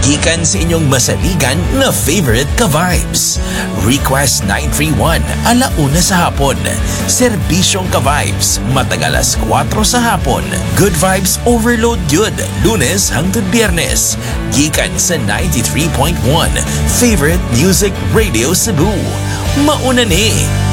Gikan sa inyong masaligan na favorite ka-vibes. Request 931, alauna sa hapon. Serbisyong ka-vibes, matagal alas 4 sa hapon. Good vibes overload yun, Lunes hangtod Biyernes. Gikan sa 93.1, Favorite Music Radio Cebu. Mauna ni!